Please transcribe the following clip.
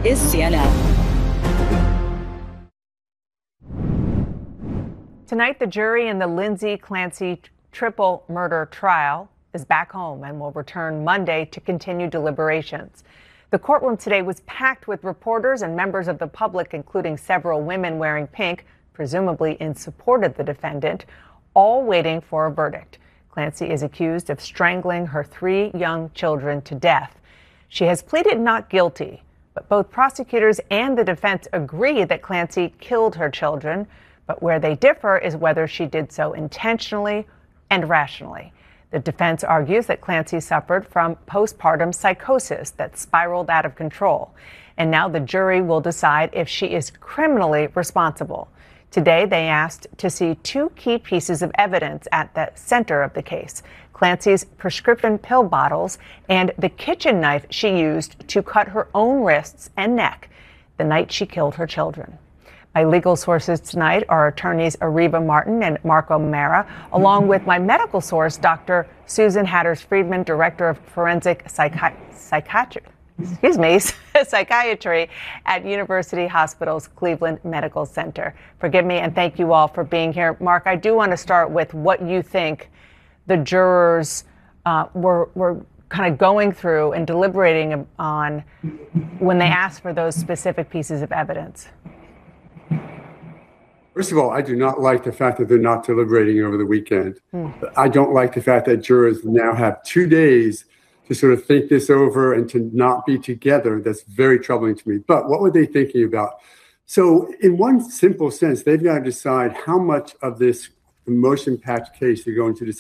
is CNN. Tonight, the jury in the Lindsay Clancy triple murder trial is back home and will return Monday to continue deliberations. The courtroom today was packed with reporters and members of the public, including several women wearing pink, presumably in support of the defendant, all waiting for a verdict. Clancy is accused of strangling her 3 young children to death. She has pleaded not guilty, but both prosecutors and the defense agree that Clancy killed her children. But where they differ is whether she did so intentionally and rationally. The defense argues that Clancy suffered from postpartum psychosis that spiraled out of control. And now the jury will decide if she is criminally responsible. Today, they asked to see 2 key pieces of evidence at the center of the case: Clancy's prescription pill bottles and the kitchen knife she used to cut her own wrists and neck the night she killed her children. My legal sources tonight are attorneys Areva Martin and Mark O'Mara, along with my medical source, Dr. Susan Hatters-Friedman, Director of Forensic Psychiatry at University Hospital's Cleveland Medical Center. Forgive me, and thank you all for being here. Mark, I do want to start with what you think the jurors were kind of going through and deliberating on when they asked for those specific pieces of evidence. First of all, I do not like the fact that they're not deliberating over the weekend. I don't like the fact that jurors now have 2 days to sort of think this over and to not be together. That's very troubling to me. But what were they thinking about? So in one simple sense, they've got to decide how much of this emotion-packed case they're going to decide.